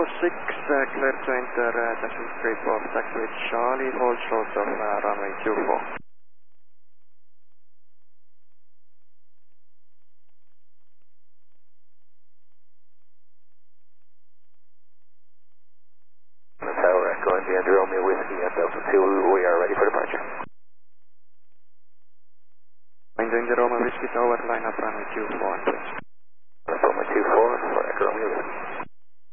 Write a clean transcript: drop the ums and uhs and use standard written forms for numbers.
clear to enter descent straight of taxiway Charlie, hold short of runway 24. Tower Echo India Romeo Whiskey at Delta 2, we are ready for departure. India Romeo Whiskey Tower, line up runway 24, please. Runway 24 for Echo Romeo Whiskey.